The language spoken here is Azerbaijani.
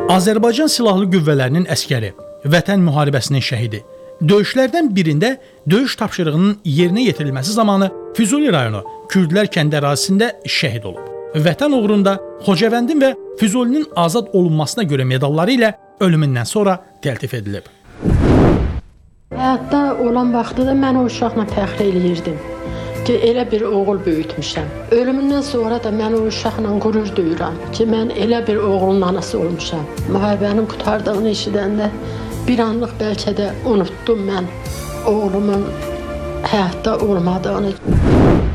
Azərbaycan Silahlı Qüvvələrinin əskəri, Vətən müharibəsinin şəhidi. Döyüşlərdən birində döyüş tapşırığının yerinə yetirilməsi zamanı Füzuli rayonu Kürdlər kəndi ərazisində şəhid olub. Vətən uğrunda Xocavəndin və Füzulinin azad olunmasına görə medalları ilə ölümündən sonra təltif edilib. Həyatda olan vaxtı da mən o uşaqla fəxr eləyirdim ki, elə bir oğul böyütmüşəm. Ölümündən sonra da mən o uşaqla qürur duyuram ki, mən elə bir oğlun anası olmuşam. Müharibənin qurtardığını eşidəndə bir anlıq bəlkə də unutdum mən oğlumun həyatda olmadığını.